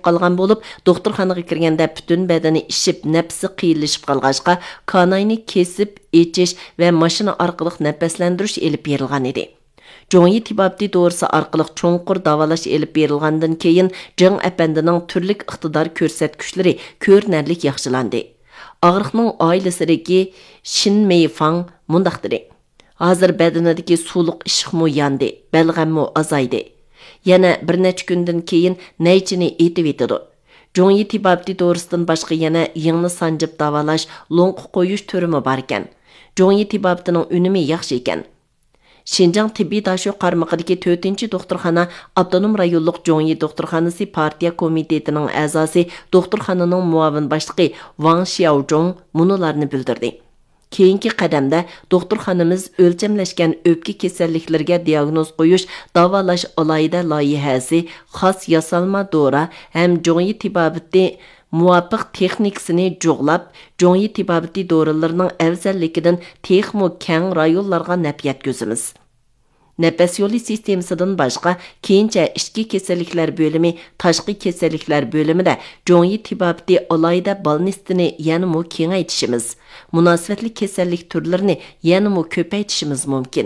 qolgan bo'lib, doktorxonaga kirganda butun badani ishib, nafsi qiyinlashib qolg'achqa, kanayni kesib, echish va mashina orqali nafaslantirish elib berilgan edi. Жоңи тибабти doğrusu арқылық чоңқыр давалаш еліп берілғандың кейін Жың әпәндінің түрлік iqtidar көрсәткүшлері көрнәрлік яқшыланды. Ağrıqның ailesindeki Shin Meifang mundaqdiri. Hazır bədənidəki suluq işıqmı yandı, bəlğəmmi azaydı. Yana bir neçə gündən keyin nəyçini etib etidi. Жоңи tibabti doğrusudan başqa yana yığını sancıb davalaş, lonq qoyuş türümü barkən. Жоңи tibabtinin ünümü yaxşı ekan. Şinjan Tibbi Daşo qarmaqidagi 4-chi doktorxona Avtonom rayonluq Жоңи doktorxonasi partiya komitetining a'zosi doktorxonaning muavin boshlig'i Wang Xiaozhong munolarni bildirdi. Keyingi qadamda doktorxonamiz o'lchamlashgan o'pka kasalliklariga diagnoz qo'yish, davolash alohida loyihasi, xos yasalma dora ham Жоңи tibabati muvafiq texnikasini jo'g'lab, Жоңи tibabati dorilarning afzalligidan texmo keng rayonlarga naf yetkazamiz. Nefes yolu sistemasidan başqa keyincha ichki kasalliklar bo'limi, tashqi kasalliklar bo'limida Жоңи tibabati alohida balnistini yanada kengaytirishimiz, munosabatli kasallik turlarini yanada ko'paytirishimiz mumkin.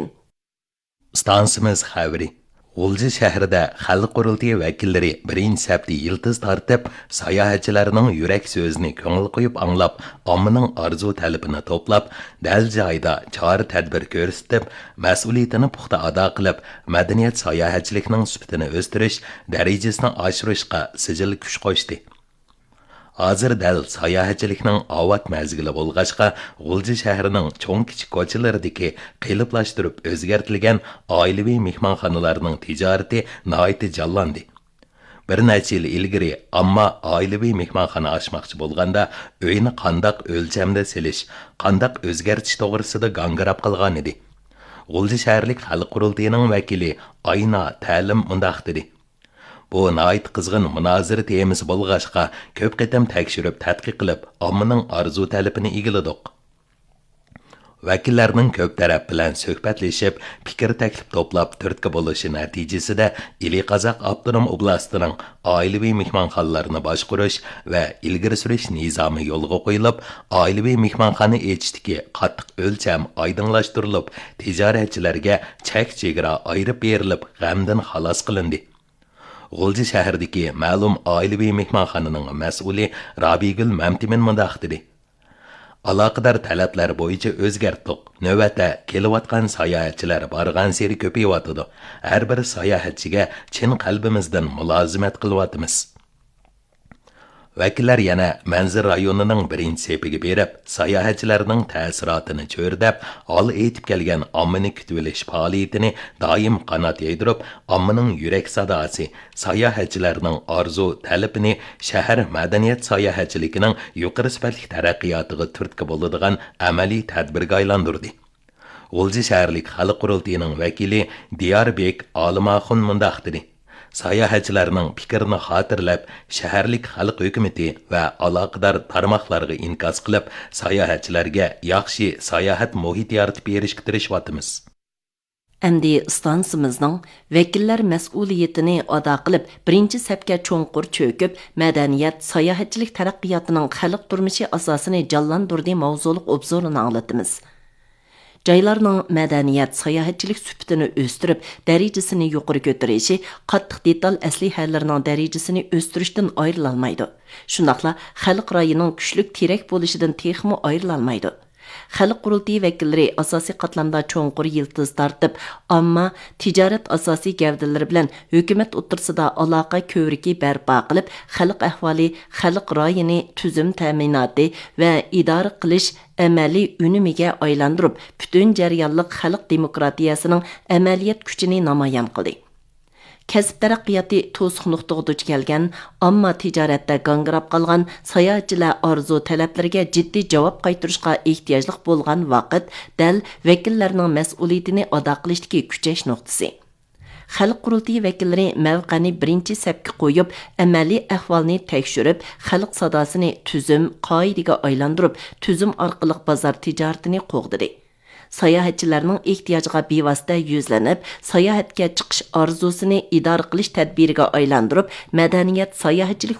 Stansimiz xabari G'ulji shahrida xalq qurultiyi vakillari birinchi sabti yiltiz tartib, sayohatchilarning yurak so'zini ko'ngil qo'yib anglab, ommaning arzu talabini to'plab, dal joyda chora tadbir ko'rsatib, mas'uliyatini puxta ado qilib, madaniyat sayohatchiligining sifatini o'stirish darajasini oshirishga sijil kuch qo'shdi. Hozir dal sayohatchilikning avvat mazgili bo'lg'achqa G'ulji shahrining cho'ng-kichik ko'chalaridagi qiyinlashtirib o'zgartirilgan oilaviy mehmonxonalarning tijorati nihoyat jonlandi. Bir necha yil ilgari ammo oilaviy mehmonxona ochmoqchi bo'lganda uyni qandoq o'lchamda selish, qandoq o'zgartish to'g'risida gangirab qolgan edi. G'ulji shaharlik xalq qurultiyining vakili Ayna Ta'lim mundaq dedi. Bu nəhayət qızğın münazirə temisi bolğaşqa köp qitim təkşürüb tədqiq qilib, ommaning arzu talabini egiladik. Vakillarning köp taraf bilan suhbatlashib, fikr taklif to'plab turtki bo'lishi natijasida Ili Qozoq Avtonom oblastining oilaviy mehmonxonalarini boshqarish va ilgari surish nizomi yo'lga qo'yilib, oilaviy mehmonxona echishdagi qattiq o'lcham oydinlashtirilib, tijoratchilarga chek-chegara ayirib berilib, g'amdan xalos qilindi. G'ulji shahridagi ma'lum oilaviy mehmonxonaning mas'uli Rabigul Mamtimin mundaq dedi. Aloqador talablar bo'yicha o'zgartdik. Navbatda kelayotgan sayohatchilar borgan sari ko'payyotdi. Har bir sayohatchiga chin qalbimizdan mulozimat qilyapmiz. Vakillar yana Manzir rayonining birinchi sepiga berib, sayohatchilarning ta'sirotini cho'rdab, hol etib kelgan ommani kutib olish faoliyatini doim qanot yaydirib, ommaning yurak sadosi, sayohatchilarning orzu talabini shahar madaniyat sayohatchiligining yuqori sifatli taraqqiyotiga turtki bo'ladigan amaliy tadbirga aylantirdi. G'ulji shaharlik xalq qurultiyining vakili Diyorbek Olimaxun mundaq dedi. Sayohatchilarning fikrini xotirlab, shaharlik xalq hukumati va aloqador tarmoqlarga inkos qilib, sayohatchilarga yaxshi sayohat muhiti yaratib berishga tirishyapmiz. Endi stansimizning vakillar mas'uliyatini ado qilib, birinchi sapga cho'nqur cho'kib, madaniyat sayohatchilik taraqqiyotining xalq turmushi asosini jonlantirdi mavzuliq obzorini anglatamiz. Joylarning madaniyat sayohatchilik sifatini o'stirib, darajasini yuqori ko'tarishi qattiq detal aslihalarining darajasini o'stirishdan ayrilolmaydi. Shundaqla xalq rayining kuchlik terak bo'lishidan texmo ayrilolmaydi. Xalq qurultiyi vakillari asosiy qatlamda cho'nqur yiltiz tartib, ammo tijorat asosiy gavdalari bilan hukumat o'tirsida aloqa ko'vrigi barpo qilib, xalq ahvoli, xalq rayini tuzum ta'minoti va idora qilish amaliy unumiga aylantirib, butun jarayonlik xalq demokratiyasining amaliyat kuchini namoyon qildi. Kasb taraqqiyoti to'siq nuqtaga duch kelgan, ammo tijoratda gangirab qolgan sayohatchilar orzu talablariga jiddiy javob qaytarishga ehtiyojli bo'lgan vaqt dal vakillarning mas'uliyatini ado qilishdagi kuchash nuqtasi. Xalq qurultiyi vakillari mavqani birinchi sapga qo'yib, amaliy ahvolni tekshirib, xalq sadosini tuzum qoidaga aylantirib, tuzum orqali bozor tijoratini qo'g'didi. Sayohatchilarning ehtiyojiga bevosita yuzlanib, sayohatga chiqish orzusini idora qilish tadbiriga aylantirib, madaniyat sayohatchilik